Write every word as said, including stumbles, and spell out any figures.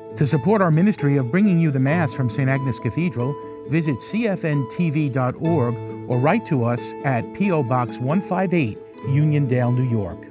To support our ministry of bringing you the Mass from Saint Agnes Cathedral, visit c f n t v dot org or write to us at P O. Box one five eight, Uniondale, New York.